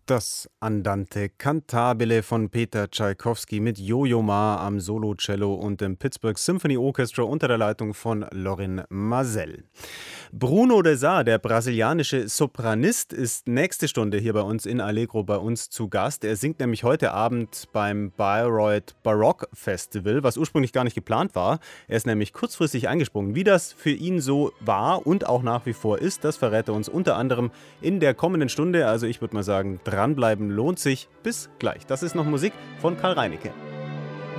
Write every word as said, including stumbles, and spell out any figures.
Das Andante cantabile von Peter Tschaikowski mit Yo-Yo Ma am Solo-Cello und dem Pittsburgh Symphony Orchestra unter der Leitung von Lorin Maazel. Bruno de Sa, der brasilianische Sopranist, ist nächste Stunde hier bei uns in Allegro bei uns zu Gast. Er singt nämlich heute Abend beim Bayreuth Baroque Festival, was ursprünglich gar nicht geplant war. Er ist nämlich kurzfristig eingesprungen. Wie das für ihn so war und auch nach wie vor ist, das verrät er uns unter anderem in der kommenden Stunde. Also ich würde mal sagen, dranbleiben lohnt sich. Bis gleich. Das ist noch Musik von Karl Reinecke.